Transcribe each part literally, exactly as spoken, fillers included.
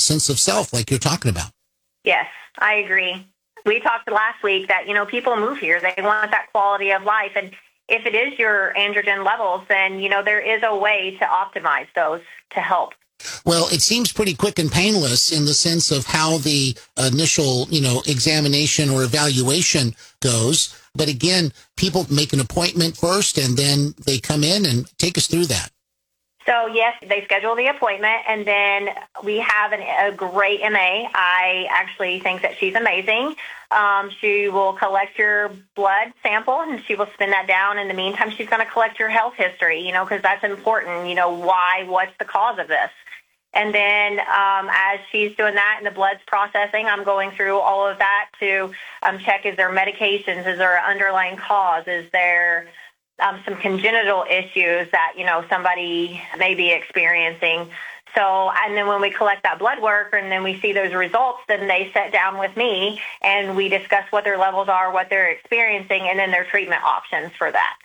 sense of self like you're talking about. Yes, I agree. We talked last week that, you know, people move here. They want that quality of life. And if it is your androgen levels, then, you know, there is a way to optimize those to help. Well, it seems pretty quick and painless in the sense of how the initial, you know, examination or evaluation goes. But again, people make an appointment first and then they come in and take us through that. So, yes, they schedule the appointment, and then we have an, a great M A. I actually think that she's amazing. Um, she will collect your blood sample, and she will spin that down. In the meantime, she's going to collect your health history, you know, because that's important. You know, why, what's the cause of this? And then um, as she's doing that and the blood's processing, I'm going through all of that to um, check, is there medications? Is there an underlying cause? Is there um, some congenital issues that, you know, somebody may be experiencing? So, and then when we collect that blood work and then we see those results, then they sit down with me and we discuss what their levels are, what they're experiencing, and then their treatment options for that.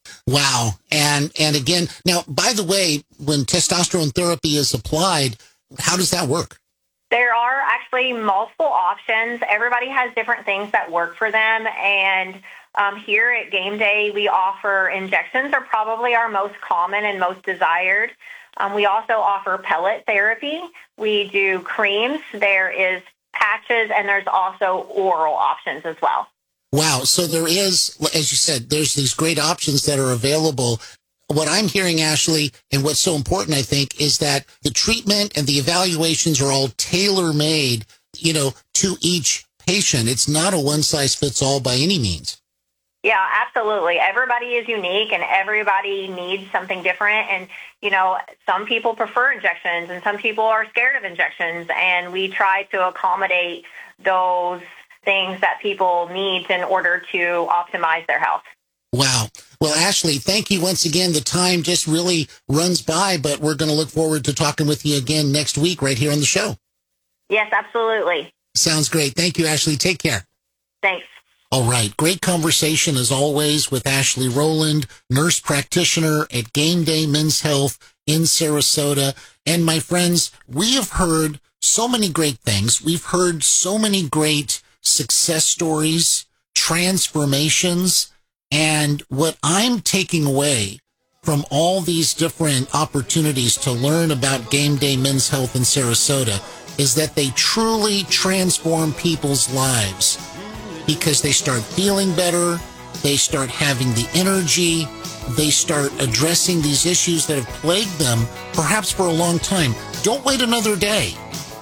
Wow. And and again, now, by the way, when testosterone therapy is applied, how does that work? There are actually multiple options. Everybody has different things that work for them. And um, here at Game Day, we offer injections are probably our most common and most desired. Um, we also offer pellet therapy. We do creams. There is patches, and there's also oral options as well. Wow. So there is, as you said, there's these great options that are available. What I'm hearing, Ashley, and what's so important, I think, is that the treatment and the evaluations are all tailor-made, you know, to each patient. It's not a one-size-fits-all by any means. Yeah, absolutely. Everybody is unique and everybody needs something different. And, you know, some people prefer injections and some people are scared of injections. And we try to accommodate those things that people need in order to optimize their health. Wow. Well, Ashley, thank you once again. The time just really runs by, but we're going to look forward to talking with you again next week right here on the show. Yes, absolutely. Sounds great. Thank you, Ashley. Take care. Thanks. All right. Great conversation as always with Ashley Rowland, nurse practitioner at Game Day Men's Health in Sarasota. And my friends, we have heard so many great things. We've heard so many great success stories, transformations, and what I'm taking away from all these different opportunities to learn about Game Day Men's Health in Sarasota is that they truly transform people's lives because they start feeling better, they start having the energy, they start addressing these issues that have plagued them perhaps for a long time. Don't wait another day.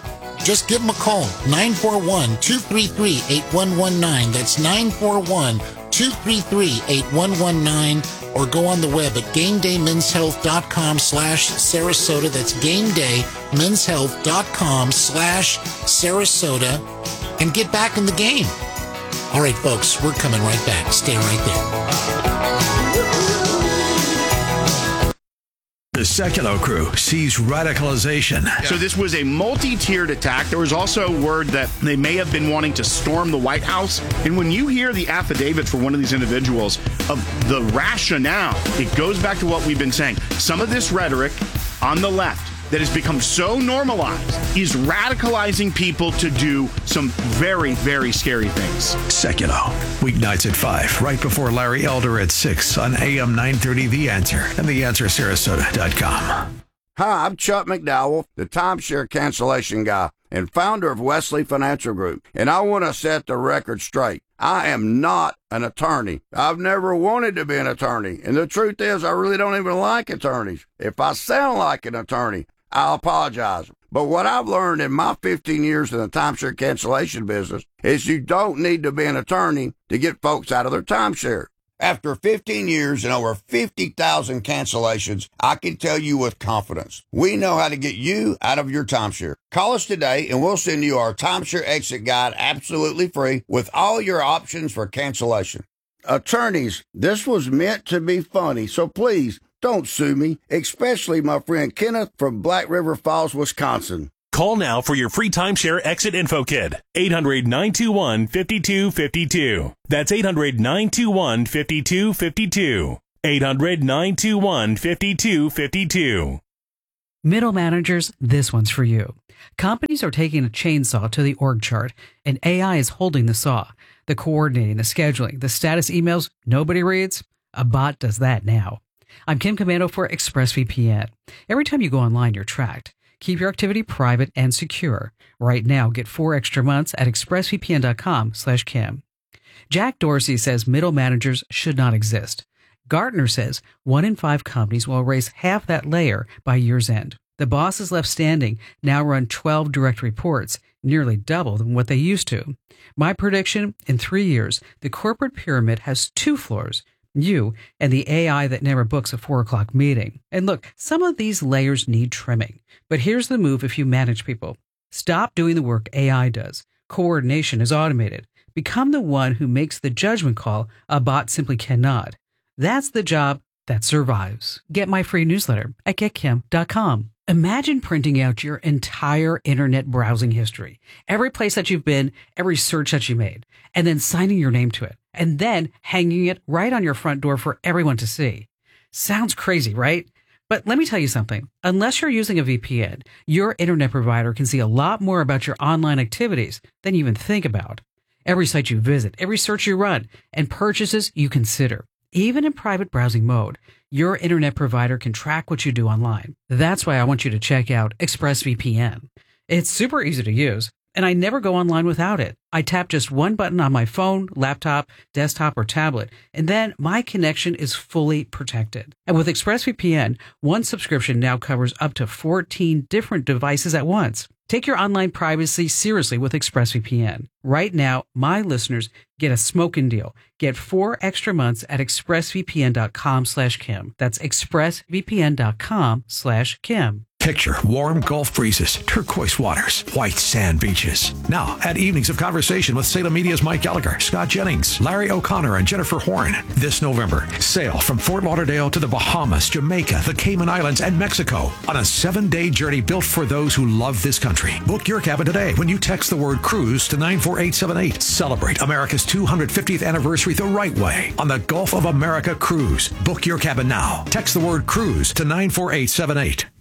Just give them a call, nine four one, two three three, eight one one nine. That's nine four one, two three three, eight one one nine. Or go on the web at gamedaymenshealth.com slash Sarasota. That's gamedaymenshealth.com slash Sarasota. And get back in the game. All right, folks, we're coming right back. Stay right there. The Sekulow crew sees radicalization. So this was a multi-tiered attack. There was also word that they may have been wanting to storm the White House. And when you hear the affidavit for one of these individuals of the rationale, it goes back to what we've been saying. Some of this rhetoric on the left that has become so normalized is radicalizing people to do some very, very scary things. Sekulow, weeknights at five, right before Larry Elder at six on A M nine thirty The Answer and the answer sarasota dot com. Hi, I'm Chuck McDowell, the timeshare cancellation guy and founder of Wesley Financial Group, and I want to set the record straight. I am not an attorney. I've never wanted to be an attorney, and the truth is I really don't even like attorneys. If I sound like an attorney, I apologize. But what I've learned in my fifteen years in the timeshare cancellation business is you don't need to be an attorney to get folks out of their timeshare. After fifteen years and over fifty thousand cancellations, I can tell you with confidence, we know how to get you out of your timeshare. Call us today and we'll send you our timeshare exit guide absolutely free with all your options for cancellation. Attorneys, this was meant to be funny, so please, don't sue me, especially my friend Kenneth from Black River Falls, Wisconsin. Call now for your free timeshare exit info kit. eight hundred, nine two one, five two five two. That's eight hundred, nine two one, five two five two. eight hundred, nine two one, five two five two. Middle managers, this one's for you. Companies are taking a chainsaw to the org chart, and A I is holding the saw. The coordinating, the scheduling, the status emails nobody reads, a bot does that now. I'm Kim Komando for ExpressVPN. Every time you go online, you're tracked. Keep your activity private and secure. Right now, get four extra months at expressvpn.com slash Kim. Jack Dorsey says middle managers should not exist. Gartner says one in five companies will erase half that layer by year's end. The bosses left standing now run twelve direct reports, nearly double than what they used to. My prediction, in three years, the corporate pyramid has two floors, you and the A I that never books a four o'clock meeting. And look, some of these layers need trimming. But here's the move if you manage people. Stop doing the work A I does. Coordination is automated. Become the one who makes the judgment call a bot simply cannot. That's the job that survives. Get my free newsletter at get kim dot com. Imagine printing out your entire internet browsing history, every place that you've been, every search that you made, and then signing your name to it, and then hanging it right on your front door for everyone to see. Sounds crazy, right? But let me tell you something. Unless you're using a V P N, your internet provider can see a lot more about your online activities than you even think about. Every site you visit, every search you run, and purchases you consider. Even in private browsing mode, your internet provider can track what you do online. That's why I want you to check out ExpressVPN. It's super easy to use, and I never go online without it. I tap just one button on my phone, laptop, desktop, or tablet, and then my connection is fully protected. And with ExpressVPN, one subscription now covers up to fourteen different devices at once. Take your online privacy seriously with ExpressVPN. Right now, my listeners get a smoking deal. Get four extra months at expressvpn.com slash Kim. That's expressvpn.com slash Kim. Picture warm Gulf breezes, turquoise waters, white sand beaches. Now, at Evenings of Conversation with Salem Media's Mike Gallagher, Scott Jennings, Larry O'Connor, and Jennifer Horn. This November, sail from Fort Lauderdale to the Bahamas, Jamaica, the Cayman Islands, and Mexico on a seven-day journey built for those who love this country. Book your cabin today when you text the word cruise to nine four eight seven eight. Celebrate America's two hundred fiftieth anniversary the right way on the Gulf of America Cruise. Book your cabin now. Text the word cruise to nine four eight seven eight.